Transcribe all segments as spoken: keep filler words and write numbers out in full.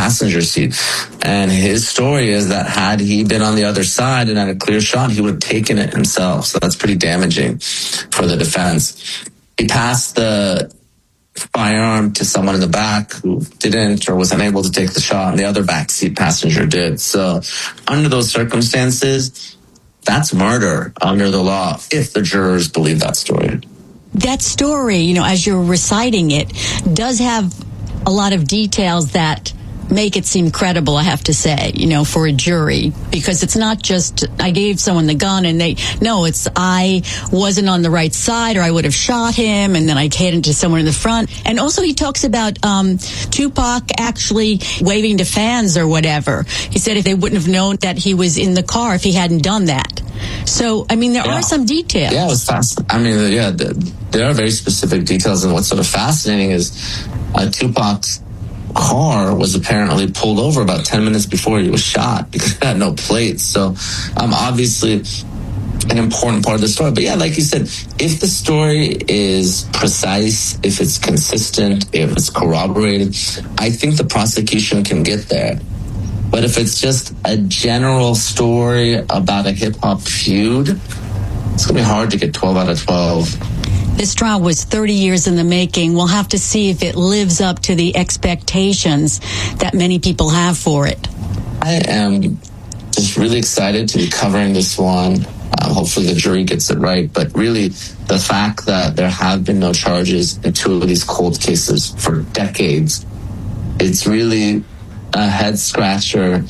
passenger seat. And his story is that had he been on the other side and had a clear shot, he would have taken it himself. So that's pretty damaging for the defense. He passed the firearm to someone in the back who didn't or was unable to take the shot, and the other backseat passenger did. So under those circumstances, that's murder under the law if the jurors believe that story. That story, you know, as you're reciting it, does have a lot of details that make it seem credible, I have to say, you know, for a jury, because it's not just I gave someone the gun and they, no, it's I wasn't on the right side or I would have shot him and then I hit into someone in the front. And also he talks about um, Tupac actually waving to fans or whatever. He said if they wouldn't have known that he was in the car if he hadn't done that. So, I mean, there yeah. are some details. Yeah, it was fast. I mean, yeah, there are very specific details. And what's sort of fascinating is uh, Tupac's car was apparently pulled over about ten minutes before he was shot because it had no plates. So um, obviously an important part of the story. But yeah, like you said, if the story is precise, if it's consistent, if it's corroborated, I think the prosecution can get there. But if it's just a general story about a hip-hop feud, it's going to be hard to get twelve out of twelve. This trial was thirty years in the making. We'll have to see if it lives up to the expectations that many people have for it. I am just really excited to be covering this one. Uh, hopefully the jury gets it right. But really, the fact that there have been no charges in two of these cold cases for decades, it's really a head-scratcher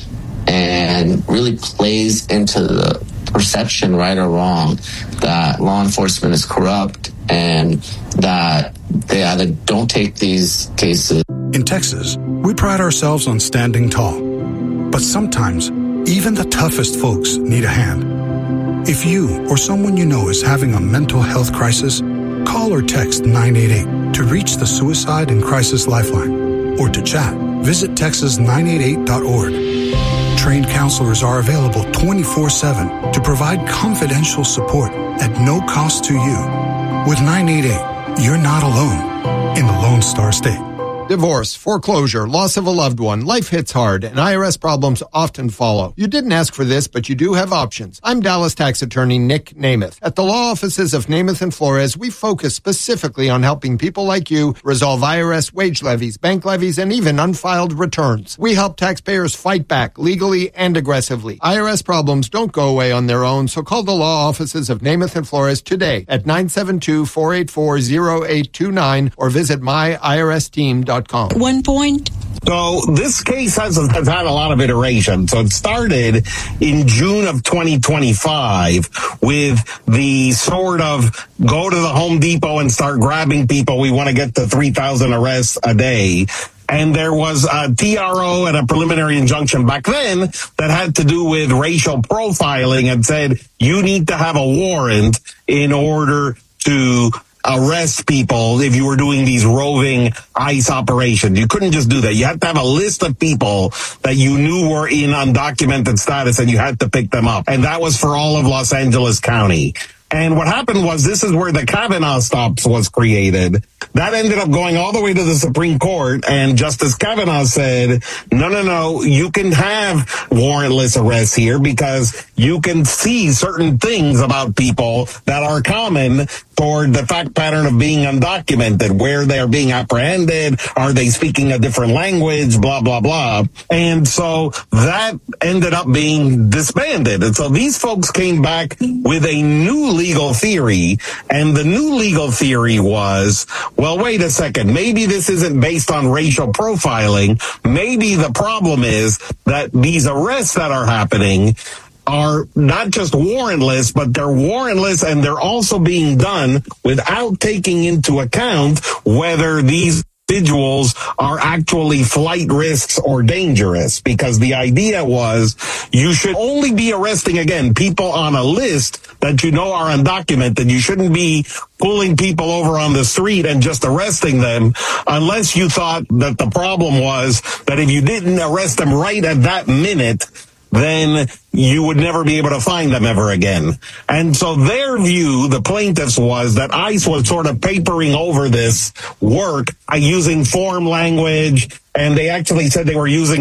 and really plays into the perception, right or wrong, that law enforcement is corrupt and that they either don't take these cases. In Texas, we pride ourselves on standing tall. But sometimes, even the toughest folks need a hand. If you or someone you know is having a mental health crisis, call or text nine eight eight to reach the Suicide and Crisis Lifeline. Or to chat, visit texas nine eight eight dot org. Trained counselors are available twenty-four seven to provide confidential support at no cost to you. With nine eight eight, you're not alone in the Lone Star State. Divorce, foreclosure, loss of a loved one, life hits hard, and I R S problems often follow. You didn't ask for this, but you do have options. I'm Dallas tax attorney Nick Namath. At the law offices of Namath and Flores, we focus specifically on helping people like you resolve I R S wage levies, bank levies, and even unfiled returns. We help taxpayers fight back legally and aggressively. I R S problems don't go away on their own, so call the law offices of Namath and Flores today at nine seven two, four eight four, zero eight two nine or visit my I R S team dot com. One point. So this case has, has had a lot of iteration. So it started in June of twenty twenty-five with the sort of go to the Home Depot and start grabbing people. We want to get to three thousand arrests a day. And there was a T R O and a preliminary injunction back then that had to do with racial profiling and said you need to have a warrant in order to arrest people if you were doing these roving ICE operations. You couldn't just do that. You had to have a list of people that you knew were in undocumented status and you had to pick them up. And that was for all of Los Angeles County. And what happened was this is where the Kavanaugh stops was created. That ended up going all the way to the Supreme Court, and Justice Kavanaugh said, no, no, no, you can have warrantless arrests here because you can see certain things about people that are common toward the fact pattern of being undocumented, where they are being apprehended, are they speaking a different language, blah, blah, blah. And so that ended up being disbanded. And so these folks came back with a new legal theory, and the new legal theory was, well, wait a second, maybe this isn't based on racial profiling. Maybe the problem is that these arrests that are happening are not just warrantless, but they're warrantless and they're also being done without taking into account whether these individuals are actually flight risks or dangerous, because the idea was you should only be arresting, again, people on a list that you know are undocumented. You shouldn't be pulling people over on the street and just arresting them unless you thought that the problem was that if you didn't arrest them right at that minute, then you would never be able to find them ever again. And so their view, the plaintiffs, was that ICE was sort of papering over this work uh, using form language, and they actually said they were using